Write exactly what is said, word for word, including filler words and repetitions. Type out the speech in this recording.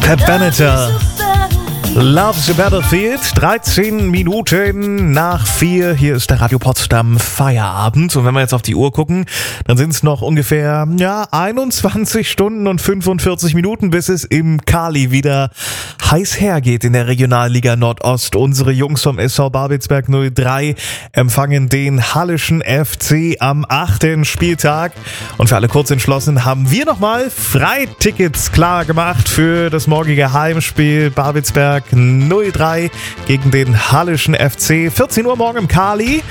Pat Benatar. Love's the Battlefield, dreizehn Minuten nach vier. Hier ist der Radio Potsdam Feierabend. Und wenn wir jetzt auf die Uhr gucken, dann sind es noch ungefähr ja, einundzwanzig Stunden und fünfundvierzig Minuten, bis es im Kali wieder heiß hergeht in der Regionalliga Nordost. Unsere Jungs vom S V Babelsberg null drei empfangen den Halleschen F C am achten Spieltag. Und für alle Kurzentschlossenen haben wir nochmal Freitickets klar gemacht für das morgige Heimspiel Babelsberg null drei gegen den Halleschen F C. vierzehn Uhr morgen im Kali.